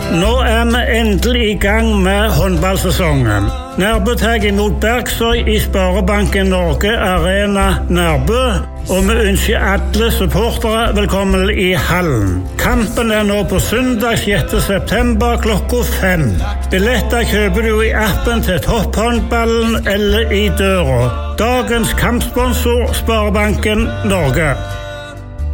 Nå vi endelig i gang med håndballsesongen. Nærbø tar imot Bergsøy i Sparebanken Norge Arena Nærbø, og vi ønsker alle supportere velkommen i hallen. Kampen nå på søndag 6. september klokka 5. Billetter kjøper du i appen til Topphåndballen eller i døra. Dagens kampsponsor Sparebanken Norge.